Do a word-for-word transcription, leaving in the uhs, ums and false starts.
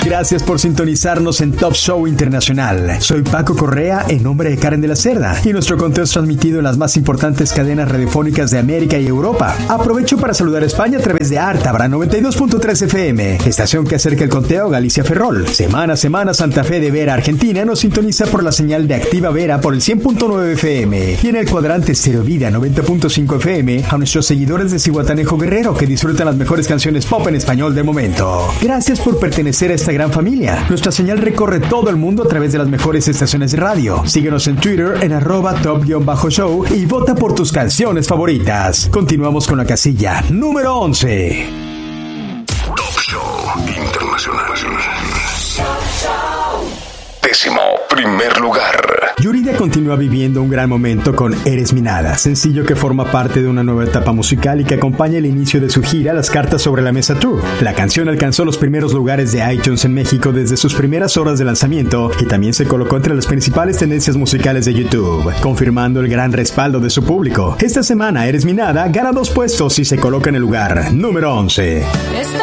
Gracias por sintonizarnos en Top Show Internacional. Soy Paco Correa en nombre de Karen de la Cerda y nuestro conteo es transmitido en las más importantes cadenas radiofónicas de América y Europa. Aprovecho para saludar a España a través de Ártabra noventa y dos punto tres F M, estación que acerca el conteo Galicia Ferrol. Semana a semana Santa Fe de Vera, Argentina nos sintoniza por la señal de Activa Vera por el cien punto nueve F M y en el cuadrante Stereo Vida noventa punto cinco F M a nuestros seguidores de Zihuatanejo Guerrero que disfrutan las mejores canciones pop en español del momento. Gracias por pertenecer a esta gran familia. Nuestra señal recorre todo el mundo a través de las mejores estaciones de radio. Síguenos en Twitter en arroba top-show y vota por tus canciones favoritas. Continuamos con la casilla número once. Top Show Internacional. Décimo primer lugar. Yuridia continúa viviendo un gran momento con Eres mi nada, sencillo que forma parte de una nueva etapa musical y que acompaña el inicio de su gira Las Cartas sobre la Mesa Tour. La canción alcanzó los primeros lugares de iTunes en México desde sus primeras horas de lanzamiento y también se colocó entre las principales tendencias musicales de YouTube, confirmando el gran respaldo de su público. Esta semana Eres mi nada gana dos puestos y se coloca en el lugar número once.